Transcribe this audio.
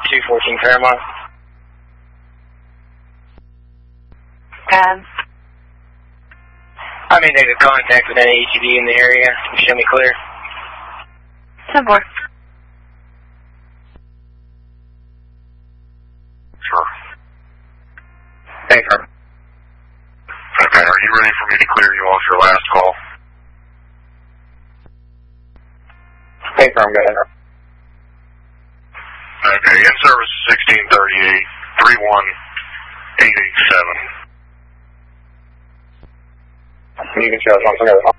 214 Fairmont. I made negative contact with any ATV in the area. Show me clear. 10-4. Sure. Thanks, sir. Okay, are you ready for me to clear you off your last call? Thanks, sir. I'm good. Okay, in service 1638, 31887. You can show us on some other